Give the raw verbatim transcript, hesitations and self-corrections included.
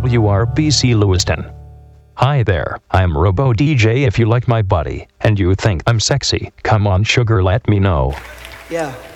W R B C Lewiston. Hi there, I'm Robo D J. If you like my body, and you think I'm sexy, come on sugar, let me know. Yeah.